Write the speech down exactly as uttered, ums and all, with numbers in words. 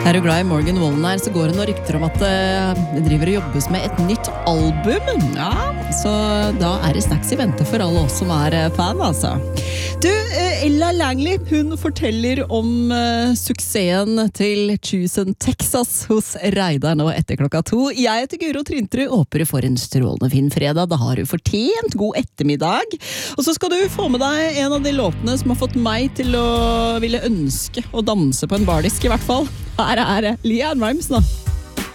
Er du glad i Morgan Wallen her, så går det noen rykter om at det driver og jobbes med et nytt album. Ja, så da er det snacks i vente for alle oss som er fan, altså. Du, Ella Langley, hun forteller om uh, suksessen til Choose Texas hos Reidar nå etter klokka to. Jeg heter Guro Trintrud, håper du får en strålende fin fredag. Da har du fortjent god ettermiddag. Og så skal du få med deg en av de låtene som har fått meg til å ville ønske å danse på en bardisk i hvert fall. Her er Leanne Rimes nå.